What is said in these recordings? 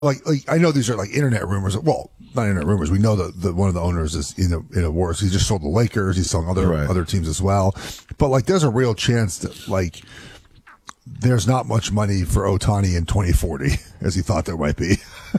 like I know these are like internet rumors. Well, not internet rumors. We know that one of the owners is in a wars. He just sold the Lakers. He's selling other teams as well. But like, there's a real chance that like there's not much money for Ohtani in 2040 as he thought there might be.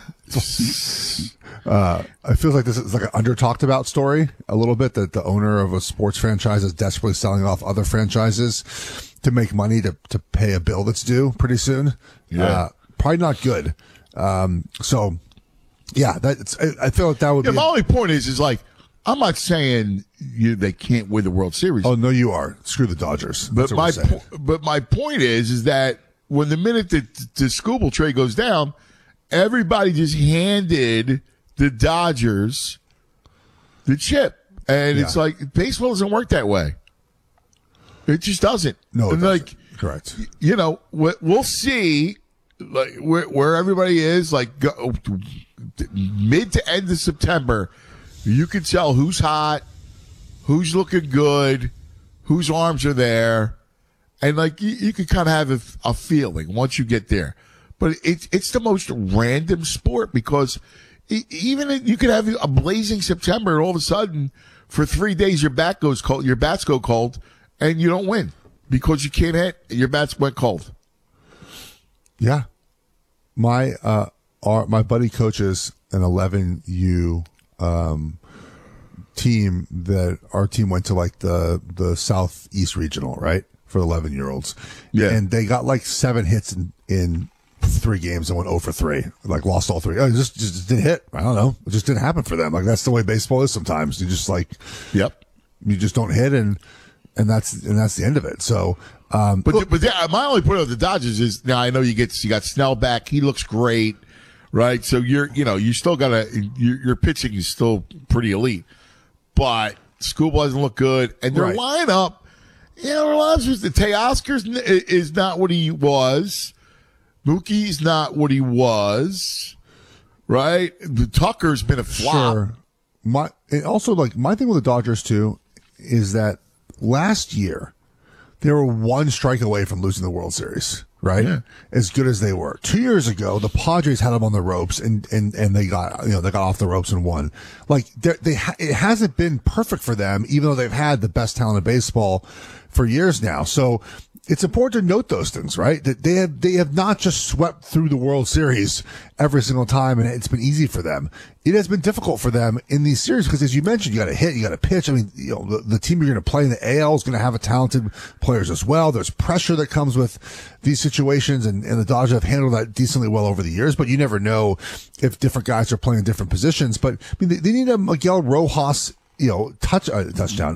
I feel like this is like an under talked about story a little bit, that the owner of a sports franchise is desperately selling off other franchises to make money to pay a bill that's due pretty soon. Yeah. Probably not good. So yeah, I feel like that would be. My only point is like, I'm not saying they can't win the World Series. Oh no, you are. Screw the Dodgers. But my point is that when the minute that the Skubal trade goes down, everybody just handed the Dodgers the chip, and it's like baseball doesn't work that way. It just doesn't. No, it doesn't. Like correct. We'll see, like where everybody is. Like mid to end of September, you can tell who's hot, who's looking good, whose arms are there, and like you can kind of have a feeling once you get there. But it's the most random sport, because even you could have a blazing September, and all of a sudden for 3 days your bat goes cold, your bats go cold, and you don't win because you can't hit. Your bats went cold. Yeah, my buddy coaches an 11U team that our team went to, like the Southeast Regional, right, for the 11-year-olds. Yeah, and they got like 7 hits in 3 games and went 0 for 3. Like lost all 3. It just didn't hit. I don't know. It just didn't happen for them. Like that's the way baseball is sometimes. You just like, you just don't hit, and that's the end of it. So, but yeah, my only point of the Dodgers is, now I know you got Snell back. He looks great, right? So you still your pitching is still pretty elite, but Skubal doesn't look good, and their lineup, the Teoscar is not what he was. Mookie's not what he was, right? Tucker's been a flop. Sure. My thing with the Dodgers too is that last year they were 1 strike away from losing the World Series, right? Yeah. As good as they were. 2 years ago, the Padres had them on the ropes, and they got off the ropes and won. Like it hasn't been perfect for them, even though they've had the best talent in baseball for years now. So it's important to note those things, right? That they have not just swept through the World Series every single time, and it's been easy for them. It has been difficult for them in these series because, as you mentioned, you got to hit, you got to pitch. I mean, the team you're going to play in the AL is going to have talented players as well. There's pressure that comes with these situations, and the Dodgers have handled that decently well over the years. But you never know if different guys are playing in different positions. But I mean, they need a Miguel Rojas, touchdown.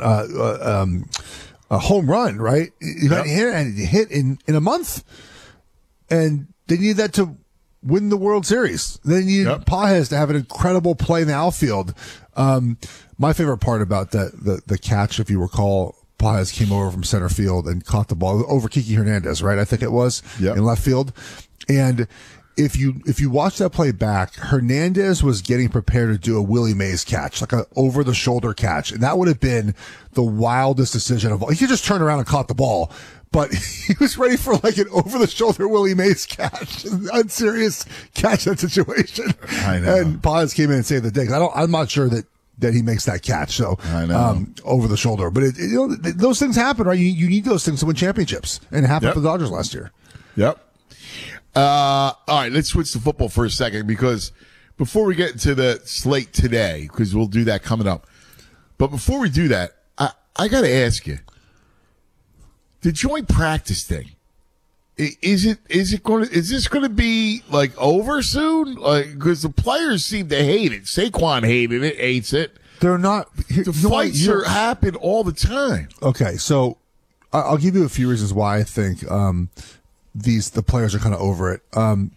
A home run, right? You hit in a month, and they need that to win the World Series. They need Pages to have an incredible play in the outfield. My favorite part about the catch, if you recall, Pages came over from center field and caught the ball over Kiki Hernandez, right? I think it was in left field. And if you watch that play back, Hernandez was getting prepared to do a Willie Mays catch, like a over the shoulder catch. And that would have been the wildest decision of all. He could just turn around and caught the ball, but he was ready for like an over the shoulder Willie Mays catch, an unserious catch that situation. I know. And Pages came in and saved the day. I'm not sure that he makes that catch. So, I know. Over the shoulder, but those things happen, right? You need those things to win championships, and it happened for the Dodgers last year. Yep. All right, let's switch to football for a second, because before we get into the slate today, because we'll do that coming up. But before we do that, I got to ask you, the joint practice thing, is this going to be like over soon? Like, because the players seem to hate it. Saquon hates it. They're not. The fights happen all the time. Okay, so I'll give you a few reasons why I think the players are kind of over it.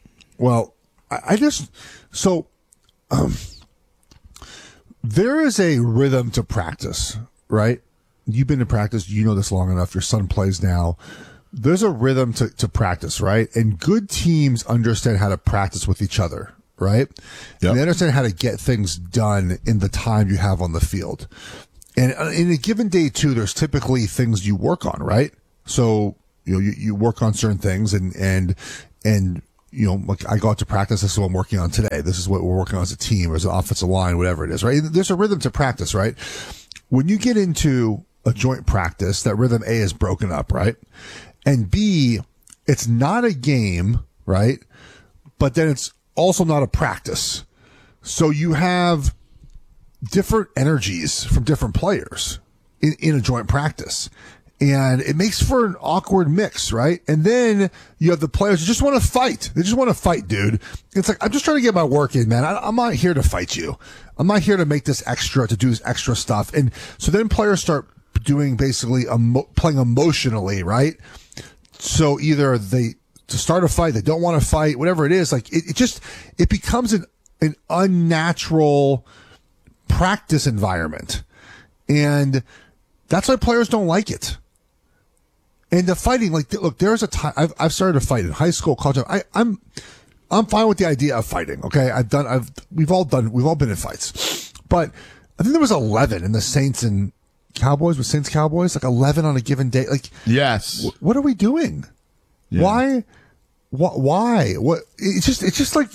There is a rhythm to practice, right? You've been to practice, you know this long enough. Your son plays now. There's a rhythm to practice, right? And good teams understand how to practice with each other, right? Yep. And they understand how to get things done in the time you have on the field. And in a given day too, there's typically things you work on, right? So, you work on certain things and like I go out to practice. This is what I'm working on today. This is what we're working on as a team, or as an offensive line, whatever it is, right? There's a rhythm to practice, right? When you get into a joint practice, that rhythm A is broken up, right? And B, it's not a game, right? But then it's also not a practice. So you have different energies from different players in a joint practice. And it makes for an awkward mix, right? And then you have the players who just want to fight. They just want to fight, dude. It's like, I'm just trying to get my work in, man. I'm not here to fight you. I'm not here to make this extra, to do this extra stuff. And so then players start doing basically playing emotionally, right? So either to start a fight, they don't want to fight, whatever it is. Like it becomes an unnatural practice environment. And that's why players don't like it. And the fighting, like, look, there's a time I've started to fight in high school, college. I'm fine with the idea of fighting. Okay. We've all been in fights, but I think there was 11 in the Saints and Cowboys, with Saints Cowboys, like 11 on a given day. Like, yes. What are we doing? Yeah. Why? What? It's just like,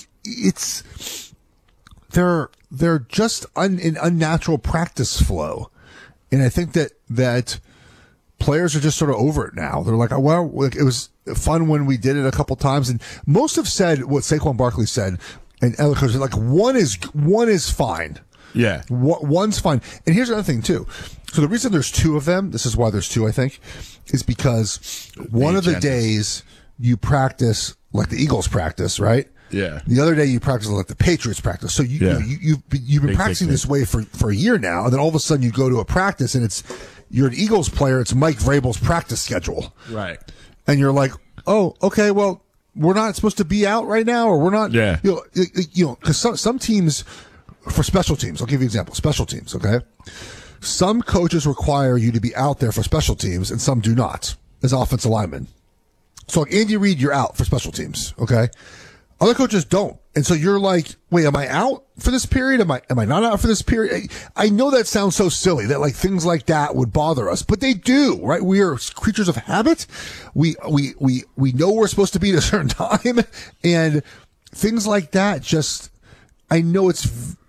they're just an unnatural practice flow. And I think that players are just sort of over it now. They're like, oh, well, it was fun when we did it a couple times. And most have said what Saquon Barkley said, and other coaches, like, one is fine. Yeah. One's fine. And here's the other thing, too. So the reason there's two of them, this is why there's two, I think, is because one of the days you practice like the Eagles practice, right? Yeah. The other day you practice like the Patriots practice. So you've been practicing this way for a year now, and then all of a sudden you go to a practice and you're an Eagles player. It's Mike Vrabel's practice schedule, right? And you're like, oh, okay, well, we're not supposed to be out right now, or we're not. Yeah. Because some teams, for special teams, I'll give you an example. Special teams, okay. Some coaches require you to be out there for special teams, and some do not as offensive linemen. So like Andy Reid, you're out for special teams, okay? Other coaches don't. And so you're like, wait, am I out for this period? Am I not out for this period? I know that sounds so silly that like things like that would bother us, but they do, right? We are creatures of habit. We know we're supposed to be at a certain time, and things like that just, I know it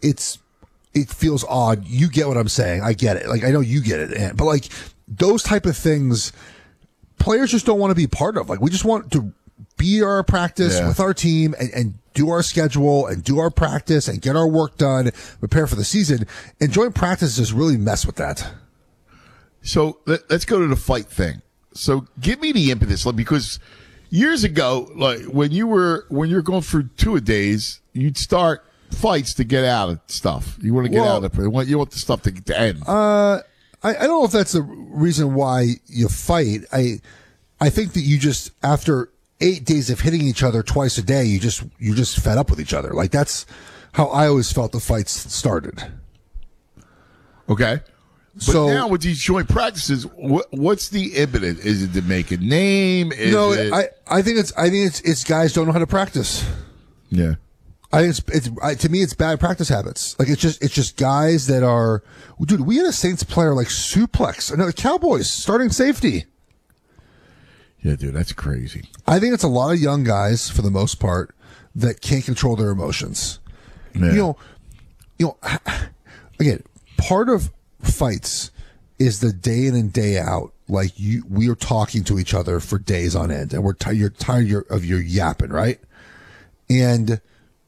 feels odd. You get what I'm saying. I get it. Like, I know you get it. But like those type of things, players just don't want to be part of. Like, we just want to be our practice with our team and do our schedule and do our practice and get our work done, prepare for the season. And joint practice just really mess with that. So let's go to the fight thing. So give me the impetus, because years ago, like when you're going through two-a-days, you'd start fights to get out of stuff. You want to get out of it. You want the stuff to end. I don't know if that's the reason why you fight. I think that you just, after 8 days of hitting each other twice a day, you're just fed up with each other. Like, that's how I always felt the fights started. Okay. But now with these joint practices, what's the impetus? Is it to make a name? I think it's guys don't know how to practice. Yeah. I think to me it's bad practice habits. Like, it's just guys that are, dude, we had a Saints player like suplex another Cowboys starting safety. Yeah, dude, that's crazy. I think it's a lot of young guys, for the most part, that can't control their emotions. Yeah. Again, part of fights is the day in and day out. Like, we are talking to each other for days on end, and you're tired of your yapping, right? And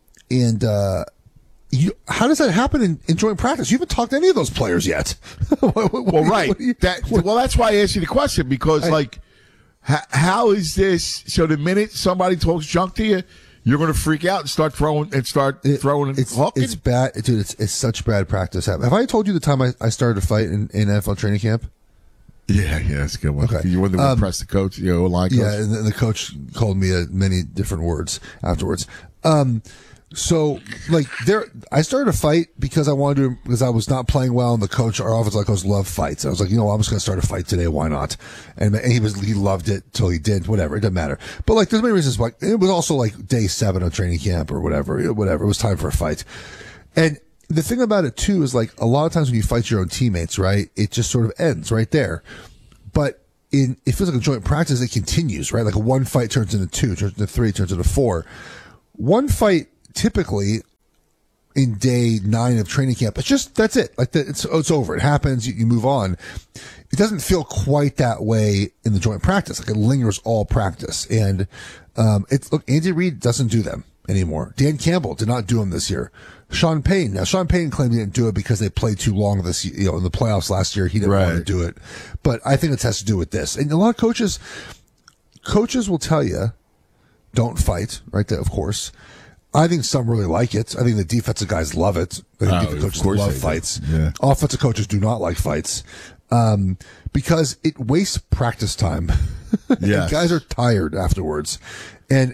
how does that happen in joint practice? You haven't talked to any of those players yet. Right. That's why I asked you the question, because how is this? So the minute somebody talks junk to you, you're going to freak out and start throwing and hooking? It's bad, dude. It's such bad practice. Have I told you the time I started to fight in NFL training camp? Yeah, that's a good one. Okay. You wanted to impress the coach, line coach. Yeah, and the coach called me many different words afterwards. So, like, I started a fight because I was not playing well, and the coach, our offensive coach, loved fights. I was like, I'm just going to start a fight today. Why not? And he loved it till he did. Whatever, it doesn't matter. But like, there's many reasons why. It was also like day 7 of training camp or whatever. It was time for a fight. And the thing about it too is, like, a lot of times when you fight your own teammates, right, it just sort of ends right there. But it feels like a joint practice. It continues, right? Like a one fight turns into 2, turns into 3, turns into 4. One fight typically in day 9 of training camp, that's it. Like it's over. It happens. You move on. It doesn't feel quite that way in the joint practice. Like it lingers all practice. And, look, Andy Reid doesn't do them anymore. Dan Campbell did not do them this year. Sean Payton claimed he didn't do it because they played too long this, in the playoffs last year. He didn't want to do it. But I think it has to do with this. And a lot of coaches will tell you, don't fight, right? Of course. I think some really like it. I think the defensive guys love it. I think defensive coaches love fights. Yeah. Offensive coaches do not like fights. Because it wastes practice time. Yeah. Guys are tired afterwards. And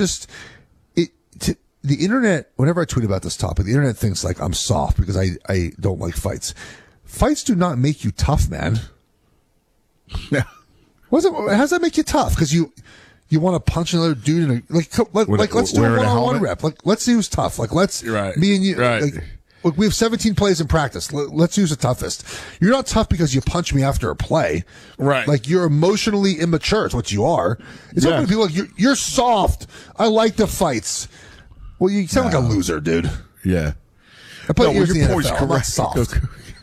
the internet, whenever I tweet about this topic, the internet thinks like I'm soft because I don't like fights. Fights do not make you tough, man. Yeah. How does that make you tough? Because you want to punch another dude in let's do a one-on-one rep. Like, let's see who's tough. Like, me and you, look, we have 17 plays in practice. Let's use the toughest. You're not tough because you punch me after a play. Right. Like, you're emotionally immature. It's what you are. It's open to people like, you're soft. I like the fights. Well, you sound like a loser, dude. Yeah. I put years in the NFL. I'm not soft.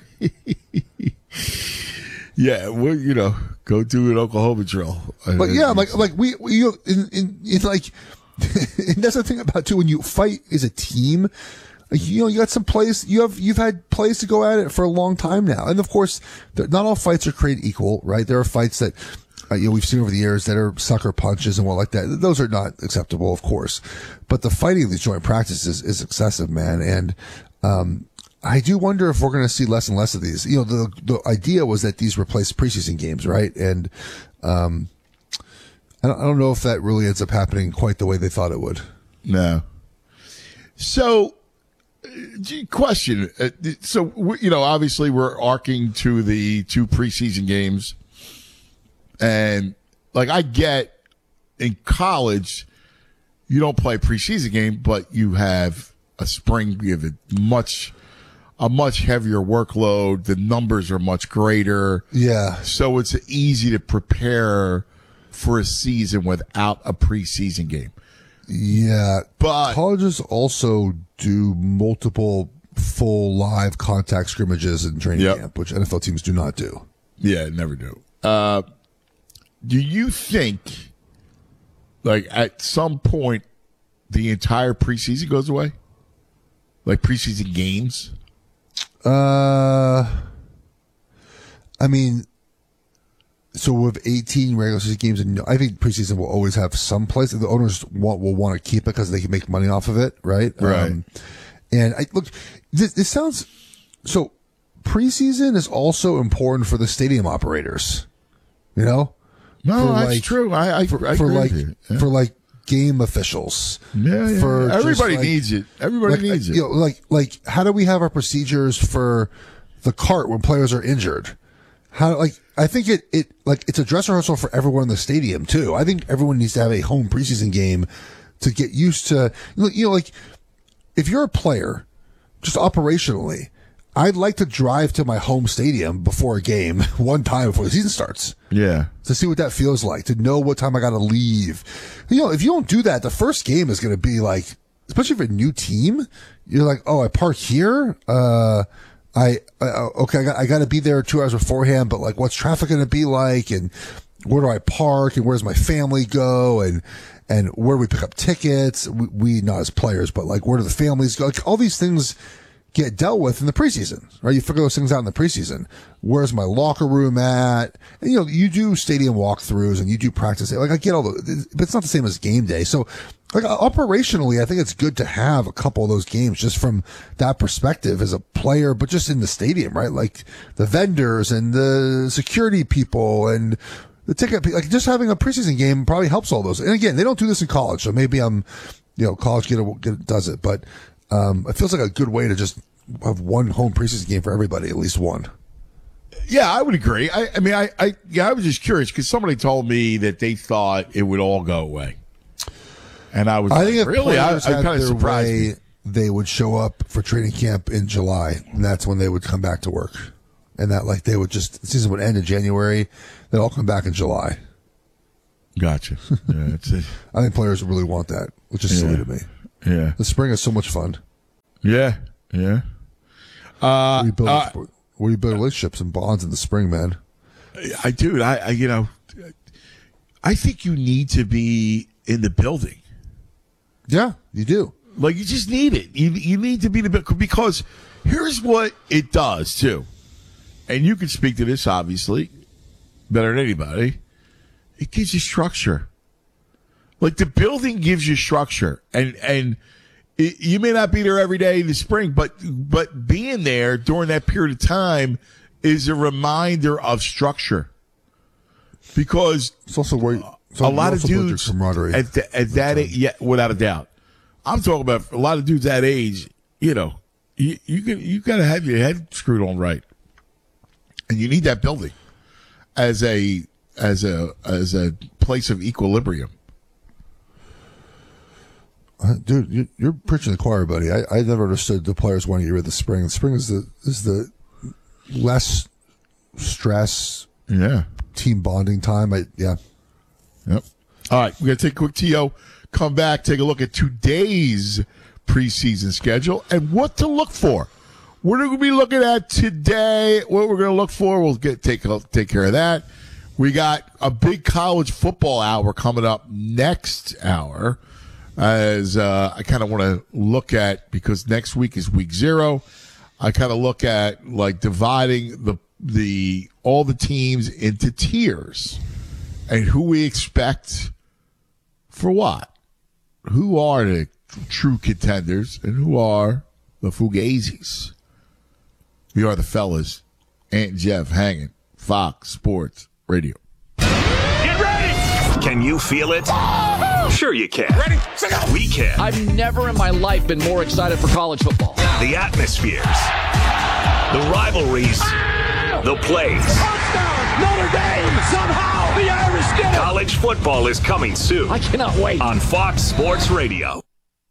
Yeah, well, go do an Oklahoma drill. But yeah, like we like, and that's the thing about too, when you fight as a team, like, you got some plays, you've had plays to go at it for a long time now. And of course, not all fights are created equal, right? There are fights that, we've seen over the years that are sucker punches and what like that. Those are not acceptable, of course. But the fighting of these joint practices is excessive, man. And, I do wonder if we're going to see less and less of these. The idea was that these replace preseason games, right? And I don't know if that really ends up happening quite the way they thought it would. No. So, question. So, obviously we're arcing to the 2 preseason games. And, I get in college, you don't play a preseason game, but you have a spring, you have a much heavier workload. The numbers are much greater. Yeah. So it's easy to prepare for a season without a preseason game. Yeah. But colleges also do multiple full live contact scrimmages in training camp, which NFL teams do not do. Yeah, never do. Do you think, at some point, the entire preseason goes away? Like preseason games? I mean, so with 18 regular season games, and I think preseason will always have some place. The owners will want to keep it because they can make money off of it, right? Right. And look, this sounds so. Preseason is also important for the stadium operators. No, that's true. I agree with you. Yeah. For game officials. Yeah. For everybody needs it. Everybody needs it. Like how do we have our procedures for the cart when players are injured? I think it's a dress rehearsal for everyone in the stadium too. I think everyone needs to have a home preseason game to get used to, if you're a player, just operationally, I'd like to drive to my home stadium before a game one time before the season starts. Yeah. To see what that feels like, to know what time I got to leave. If you don't do that, the first game is going to be like, especially for a new team, you're like, oh, I park here. I got to be there 2 hours beforehand, but what's traffic going to be like? And where do I park? And where does my family go? And where do we pick up tickets? We not as players, but where do the families go? All these things get dealt with in the preseason, right? You figure those things out in the preseason. Where's my locker room at? And, you do stadium walkthroughs and you do practice. I get all those, but it's not the same as game day. So, operationally, I think it's good to have a couple of those games just from that perspective as a player, but just in the stadium, right? Like the vendors and the security people and the ticket, just having a preseason game probably helps all those. And again, they don't do this in college. So maybe college does it, but it feels like a good way to just have one home preseason game for everybody, at least one. Yeah, I would agree. I was just curious because somebody told me that they thought it would all go away, and I was think if really, I kind of surprised. They would show up for training camp in July, and that's when they would come back to work. and that like the season would end in January. They'd all come back in July. Gotcha. Yeah, that's it. I think players really want that, which is silly to me. Yeah. The spring is so much fun. Yeah. Yeah. Where you build relationships and bonds in the spring, man. I think you need to be in the building. Yeah, you do. Like, you just need it. You need to be in the building, because here's what it does, too. And you can speak to this, obviously, better than anybody. It gives you structure. Like, the building gives you structure. And you may not be there every day in the spring, but being there during that period of time is a reminder of structure. Because it's also where a lot of dudes camaraderie at that age, yeah, without a doubt. I'm talking about a lot of dudes that age. You got to have your head screwed on right, and you need that building as a place of equilibrium. Dude, you're preaching the choir, buddy. I never understood the players wanting to get rid of the spring. The spring is the less stress, team bonding time. Yep. All right, we're gonna take a quick TO. Come back, take a look at today's preseason schedule and what to look for. What are we going to be looking at today? What we're going to look for? We'll take care of that. We got a big college football hour coming up next hour. As I kind of want to look at, because next week is week 0. I kind of look at like dividing all the teams into tiers and who we expect for what. Who are the true contenders and who are the fugazis? We are the fellas. Ant and Jeff hanging. Fox Sports Radio. Get ready! Can you feel it? Sure you can. Ready? We can. I've never in my life been more excited for college football. The atmospheres, the rivalries, the plays. Touchdown! Notre Dame! Somehow the Irish get it! College football is coming soon. I cannot wait. On Fox Sports Radio.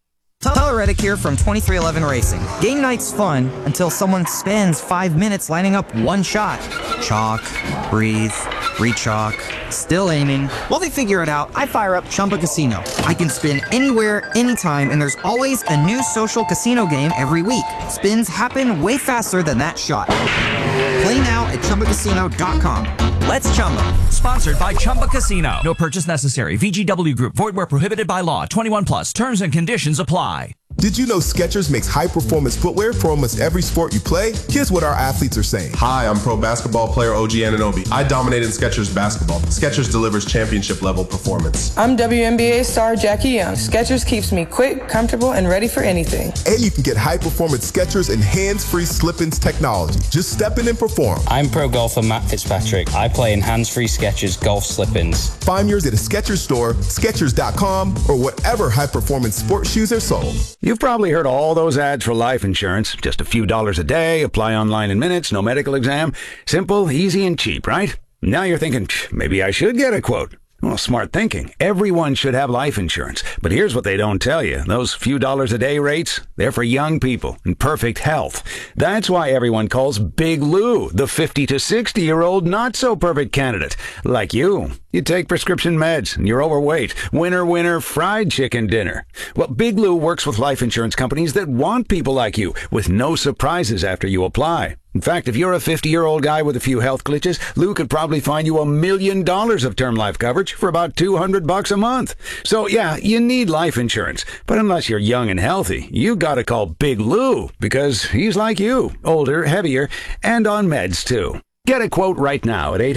Tyler Reddick here from 2311 Racing. Game night's fun until someone spends 5 minutes lining up one shot. Chalk, breathe, re-chalk, still aiming. While they figure it out, I fire up Chumba Casino. I can spin anywhere, anytime, and there's always a new social casino game every week. Spins happen way faster than that shot. Play now at ChumbaCasino.com. Let's Chumba. Sponsored by Chumba Casino. No purchase necessary. VGW Group. Void where prohibited by law. 21 plus. Terms and conditions apply. Did you know Skechers makes high-performance footwear for almost every sport you play? Here's what our athletes are saying. Hi, I'm pro basketball player OG Anunoby. I dominate in Skechers basketball. Skechers delivers championship-level performance. I'm WNBA star Jackie Young. Skechers keeps me quick, comfortable, and ready for anything. And you can get high-performance Skechers and hands-free slip-ins technology. Just step in and perform. I'm pro golfer Matt Fitzpatrick. I play in hands-free Skechers golf slip-ins. Find yours at a Skechers store, Skechers.com, or whatever high-performance sports shoes are sold. You've probably heard all those ads for life insurance. Just a few dollars a day, apply online in minutes, no medical exam. Simple, easy, and cheap, right? Now you're thinking, maybe I should get a quote. Well, smart thinking. Everyone should have life insurance. But here's what they don't tell you. Those few dollars a day rates, they're for young people in perfect health. That's why everyone calls Big Lou the 50 to 60-year-old not-so-perfect candidate. Like you. You take prescription meds, and you're overweight. Winner, winner, fried chicken dinner. Well, Big Lou works with life insurance companies that want people like you, with no surprises after you apply. In fact, if you're a 50-year-old guy with a few health glitches, Lou could probably find you $1 million of term life coverage for about $200 a month. So, yeah, you need life insurance. But unless you're young and healthy, you gotta call Big Lou, because he's like you, older, heavier, and on meds, too. Get a quote right now at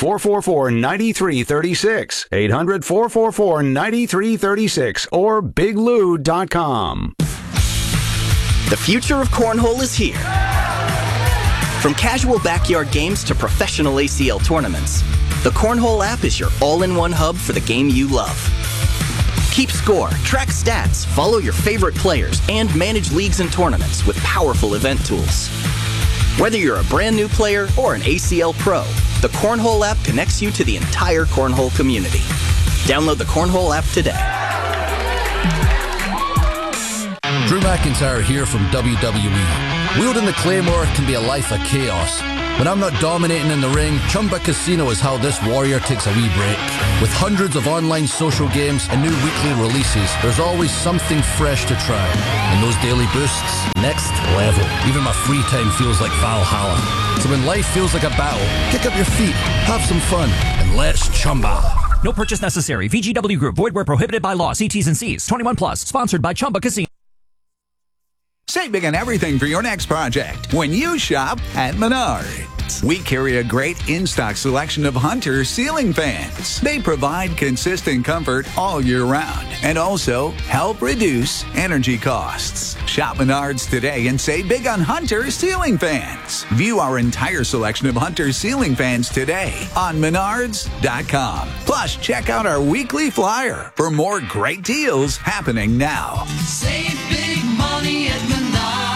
800-444-9336, 800-444-9336, or biglou.com. The future of cornhole is here. From casual backyard games to professional ACL tournaments, the Cornhole app is your all-in-one hub for the game you love. Keep score, track stats, follow your favorite players, and manage leagues and tournaments with powerful event tools. Whether you're a brand new player or an ACL pro, the Cornhole app connects you to the entire Cornhole community. Download the Cornhole app today. Drew McIntyre here from WWE. Wielding the Claymore can be a life of chaos. When I'm not dominating in the ring, Chumba Casino is how this warrior takes a wee break. With hundreds of online social games and new weekly releases, there's always something fresh to try. And those daily boosts, next level. Even my free time feels like Valhalla. So when life feels like a battle, kick up your feet, have some fun, and let's Chumba. No purchase necessary. VGW Group. Void where prohibited by law. See T's and C's. 21 plus. Sponsored by Chumba Casino. Save big on everything for your next project when you shop at Menards. We carry a great in-stock selection of Hunter ceiling fans. They provide consistent comfort all year round and also help reduce energy costs. Shop Menards today and save big on Hunter ceiling fans. View our entire selection of Hunter ceiling fans today on Menards.com. Plus, check out our weekly flyer for more great deals happening now. Save big money at Menards.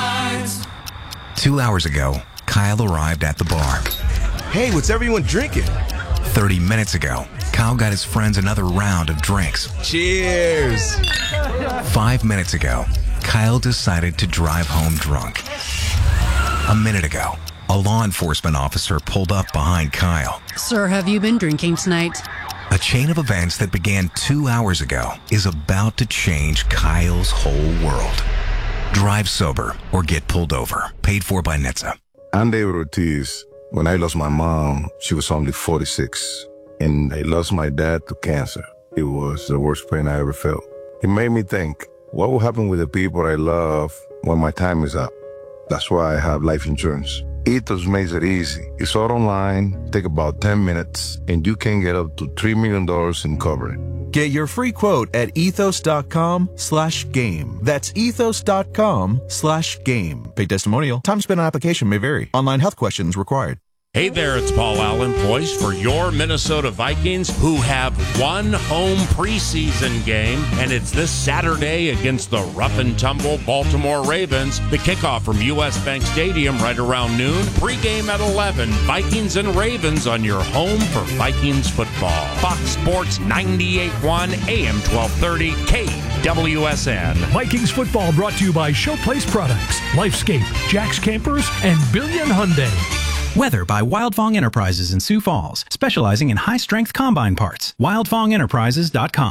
2 hours ago, Kyle arrived at the bar. Hey, what's everyone drinking? 30 minutes ago, Kyle got his friends another round of drinks. Cheers! 5 minutes ago, Kyle decided to drive home drunk. A minute ago, a law enforcement officer pulled up behind Kyle. Sir, have you been drinking tonight? A chain of events that began 2 hours ago is about to change Kyle's whole world. Drive sober or get pulled over. Paid for by NHTSA. I'm David Ortiz. When I lost my mom, she was only 46. And I lost my dad to cancer. It was the worst pain I ever felt. It made me think, what will happen with the people I love when my time is up? That's why I have life insurance. Ethos makes it easy. It's all online, take about 10 minutes, and you can get up to $3 million in coverage. Get your free quote at ethos.com/game. That's ethos.com/game. Paid testimonial. Time spent on application may vary. Online health questions required. Hey there, it's Paul Allen, poised for your Minnesota Vikings, who have one home preseason game, and it's this Saturday against the rough-and-tumble Baltimore Ravens. The kickoff from U.S. Bank Stadium right around noon. Pregame at 11. Vikings and Ravens on your home for Vikings football. Fox Sports 98.1 AM 1230 KWSN. Vikings football brought to you by Showplace Products, Lifescape, Jack's Campers, and Billion Hyundai. Weather by Wildfong Enterprises in Sioux Falls, specializing in high-strength combine parts. WildfongEnterprises.com.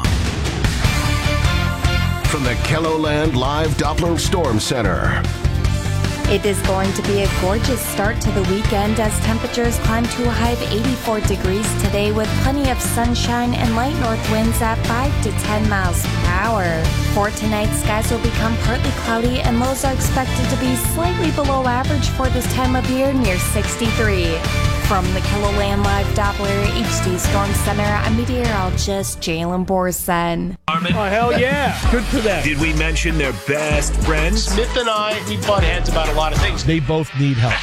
From the KELOLAND Live Doppler Storm Center. It is going to be a gorgeous start to the weekend as temperatures climb to a high of 84 degrees today with plenty of sunshine and light north winds at 5 to 10 miles per hour. For tonight, skies will become partly cloudy and lows are expected to be slightly below average for this time of year, near 63. From the KELOLAND Live Doppler HD Storm Center, I'm meteorologist Jalen Borson. Oh, hell yeah. Good for them. Did we mention their best friends? Smith and I, we butt heads about a lot of things. They both need help.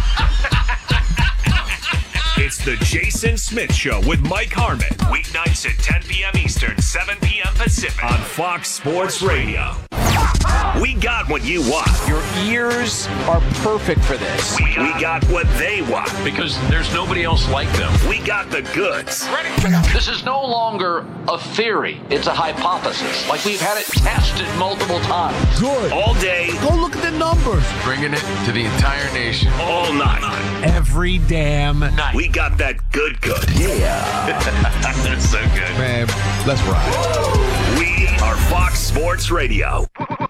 It's the Jason Smith Show with Mike Harmon. Weeknights at 10 p.m. Eastern, 7 p.m. Pacific on Fox Sports Radio. We got what you want. Your ears are perfect for this. We got what they want. Because there's nobody else like them. We got the goods. Ready? This is no longer a theory. It's a hypothesis. Like we've had it tested multiple times. Good. All day. Go look at the numbers. Bringing it to the entire nation. All night. Every damn night. We got that good. Yeah. That's so good. Man, let's ride. We are Fox Sports Radio.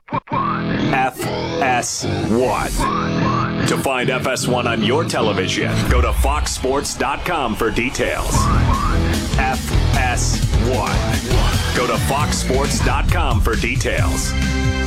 FS1. To find FS1 on your television, go to foxsports.com for details. FS1. Go to foxsports.com for details.